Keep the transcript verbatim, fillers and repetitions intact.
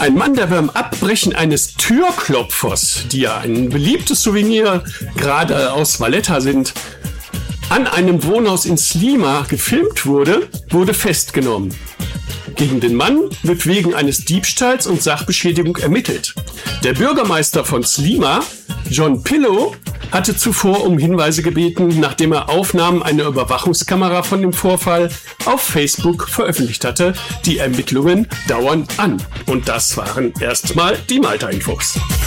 Ein Mann, der beim Abbrechen eines Türklopfers, die ja ein beliebtes Souvenir gerade aus Valletta sind, an einem Wohnhaus in Sliema gefilmt wurde, wurde festgenommen. Gegen den Mann wird wegen eines Diebstahls und Sachbeschädigung ermittelt. Der Bürgermeister von Sliema, John Pillow, hatte zuvor um Hinweise gebeten, nachdem er Aufnahmen einer Überwachungskamera von dem Vorfall auf Facebook veröffentlicht hatte. Die Ermittlungen dauern an. Und das waren erstmal die Malta-Infos.